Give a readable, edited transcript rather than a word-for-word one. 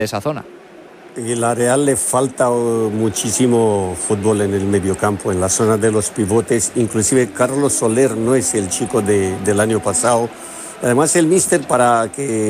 esa zona. Y la Real le falta muchísimo fútbol en el mediocampo, en la zona de los pivotes. Inclusive Carlos Soler no es el chico del año pasado. Además el míster, para que